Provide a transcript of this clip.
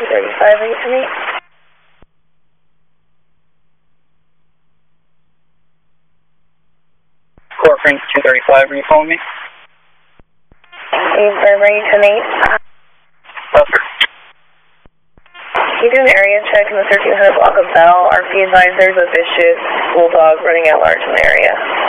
235, ready for me? Court Frank 235, are you calling me? 85, ready to meet. Yes, sir. You do an area check in the 1300 block of Bell. Our fee advisors of vicious bulldog running at large in the area.